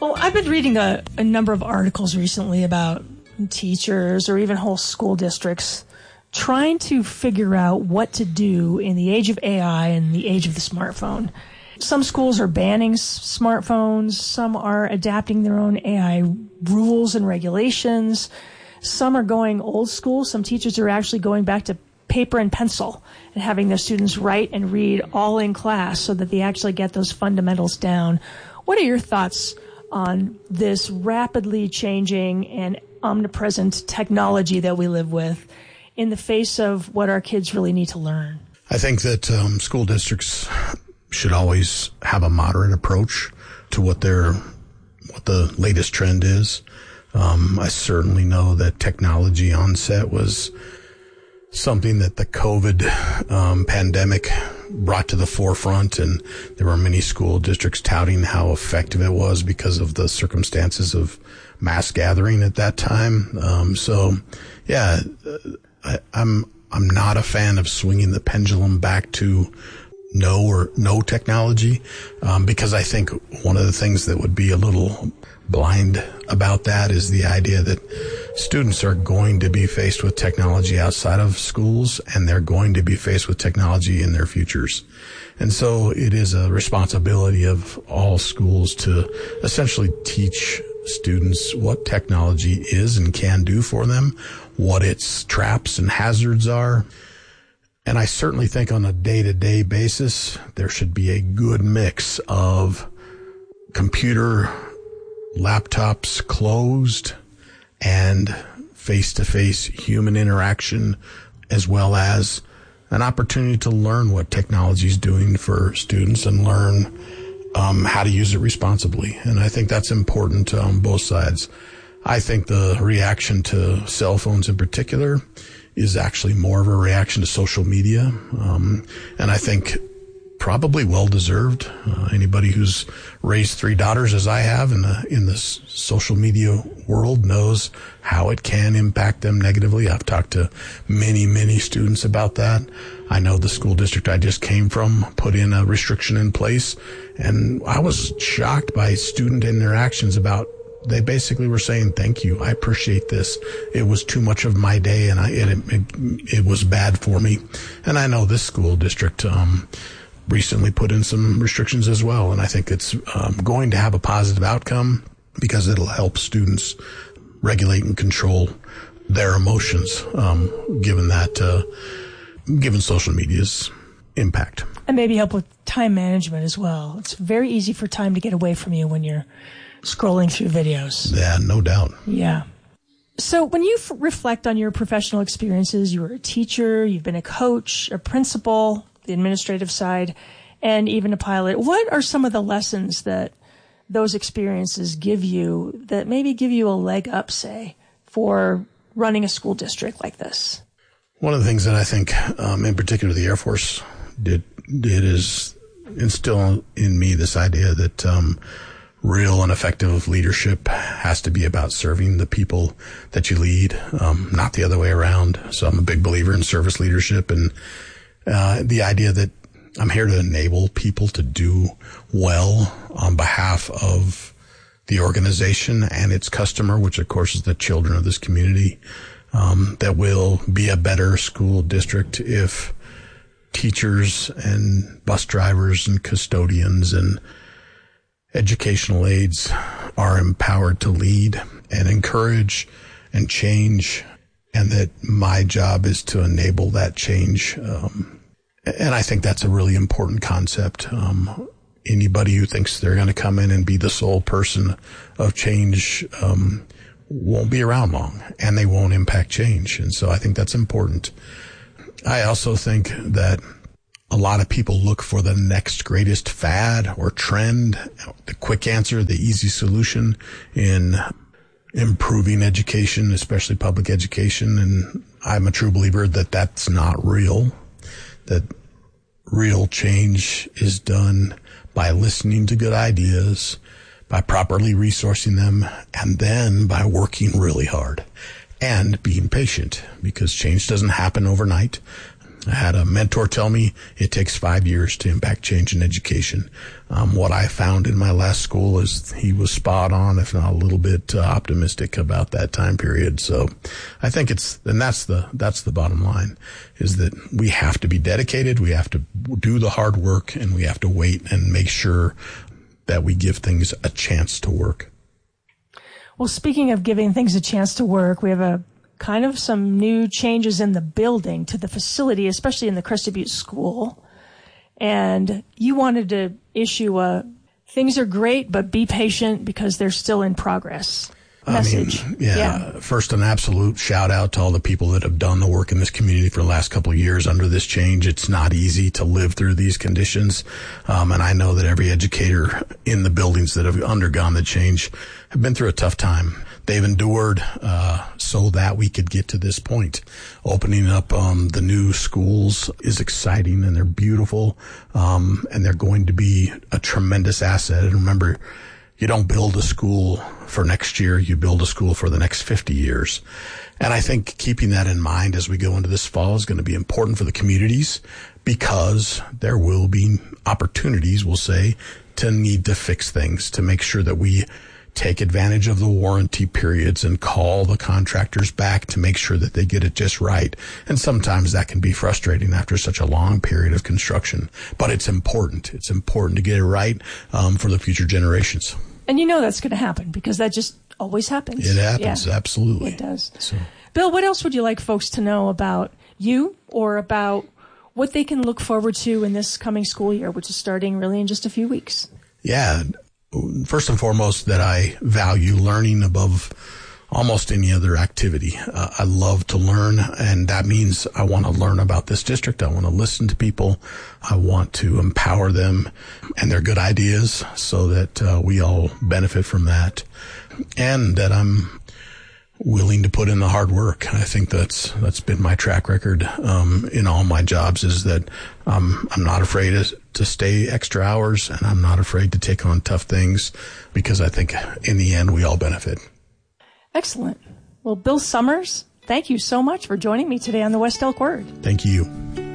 I've been reading a number of articles recently about teachers or even whole school districts trying to figure out what to do in the age of AI and the age of the smartphone. Some schools are banning smartphones. Some are adapting their own AI rules and regulations. Some are going old school. Some teachers are actually going back to paper and pencil and having their students write and read all in class so that they actually get those fundamentals down. What are your thoughts on this rapidly changing and omnipresent technology that we live with in the face of what our kids really need to learn? I think that school districts should always have a moderate approach to what the latest trend is. I certainly know that technology onset was something that the COVID pandemic brought to the forefront, and there were many school districts touting how effective it was because of the circumstances of mass gathering at that time. I'm not a fan of swinging the pendulum back to no technology, because I think one of the things that would be a little blind about that is the idea that students are going to be faced with technology outside of schools, and they're going to be faced with technology in their futures. And so it is a responsibility of all schools to essentially teach students what technology is and can do for them, what its traps and hazards are. And I certainly think on a day-to-day basis, there should be a good mix of computer, laptops closed, and face-to-face human interaction, as well as an opportunity to learn what technology is doing for students and learn how to use it responsibly. And I think that's important on both sides. I think the reaction to cell phones in particular is actually more of a reaction to social media. And I think probably well-deserved. Anybody who's raised 3 daughters, as I have, in the social media world knows how it can impact them negatively. I've talked to many, many students about that. I know the school district I just came from put in a restriction in place, and I was shocked by student interactions about, they basically were saying, thank you, I appreciate this. It was too much of my day, and it was bad for me. And I know this school district recently put in some restrictions as well, and I think it's going to have a positive outcome because it'll help students regulate and control their emotions, given social media's impact. And maybe help with time management as well. It's very easy for time to get away from you when you're scrolling through videos. Yeah, no doubt. Yeah. So when you reflect on your professional experiences, you were a teacher, you've been a coach, a principal, the administrative side, and even a pilot, what are some of the lessons that those experiences give you that maybe give you a leg up, say, for running a school district like this? One of the things that I think, in particular, the Air Force did is instill in me this idea that real and effective leadership has to be about serving the people that you lead, not the other way around. So I'm a big believer in service leadership, and the idea that I'm here to enable people to do well on behalf of the organization and its customer, which of course is the children of this community, that will be a better school district if teachers and bus drivers and custodians and educational aides are empowered to lead and encourage and change, and that my job is to enable that change. And I think that's a really important concept. Anybody who thinks they're going to come in and be the sole person of change won't be around long, and they won't impact change. And so I think that's important. I also think that a lot of people look for the next greatest fad or trend, the quick answer, the easy solution in improving education, especially public education. And I'm a true believer that that's not real, that real change is done by listening to good ideas, by properly resourcing them, and then by working really hard and being patient, because change doesn't happen overnight. I had a mentor tell me it takes 5 years to impact change in education. What I found in my last school is he was spot on, if not a little bit optimistic about that time period. So I think that's the bottom line, is that we have to be dedicated, we have to do the hard work, and we have to wait and make sure that we give things a chance to work. Well, speaking of giving things a chance to work, we have a kind of some new changes in the building to the facility, especially in the Crested Butte School. And you wanted to issue things are great, but be patient because they're still in progress message. First, an absolute shout out to all the people that have done the work in this community for the last couple of years under this change. It's not easy to live through these conditions. And I know that every educator in the buildings that have undergone the change have been through a tough time. They've endured so that we could get to this point. Opening up the new schools is exciting, and they're beautiful, and they're going to be a tremendous asset. And remember, you don't build a school for next year, you build a school for the next 50 years. And I think keeping that in mind as we go into this fall is going to be important for the communities, because there will be opportunities, we'll say, to need to fix things, to make sure that we take advantage of the warranty periods and call the contractors back to make sure that they get it just right. And sometimes that can be frustrating after such a long period of construction. But it's important. It's important to get it right for the future generations. And you know that's going to happen, because that just always happens. It happens, absolutely. It does. So, Bill, what else would you like folks to know about you, or about what they can look forward to in this coming school year, which is starting really in just a few weeks? Yeah. First and foremost, that I value learning above almost any other activity. I love to learn, and that means I want to learn about this district. I want to listen to people. I want to empower them and their good ideas so that we all benefit from that, and that I'm willing to put in the hard work. I think that's been my track record in all my jobs, is that I'm not afraid to stay extra hours, and I'm not afraid to take on tough things, because I think in the end we all benefit. Excellent. Well, Bill Summers, thank you so much for joining me today on the West Elk Word. Thank you.